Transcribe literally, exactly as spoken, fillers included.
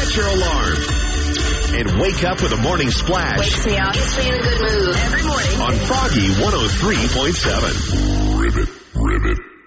set your alarm. And wake up with a morning splash. Wakes me up. Gets me in a good mood. Every morning. On Froggy one oh three point seven. Ribbit, ribbit.